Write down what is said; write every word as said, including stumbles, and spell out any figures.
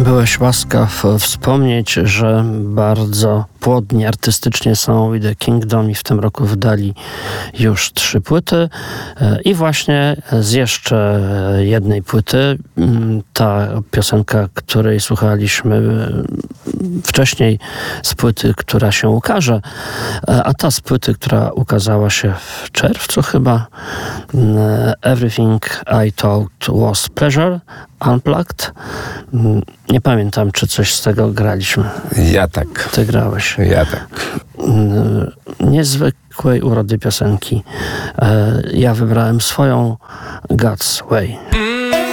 Byłeś łaskaw wspomnieć, że bardzo płodni artystycznie są We The Kingdom i w tym roku wydali już trzy płyty. I właśnie z jeszcze jednej płyty, ta piosenka, której słuchaliśmy wcześniej, z płyty, która się ukaże, a ta z płyty, która ukazała się w czerwcu chyba, Everything I Thought Was Pleasure, Unplugged. Nie pamiętam, czy coś z tego graliśmy. Ja tak. Ty grałeś. Ja tak. Niezwykłej urody piosenki. Ja wybrałem swoją God's Way.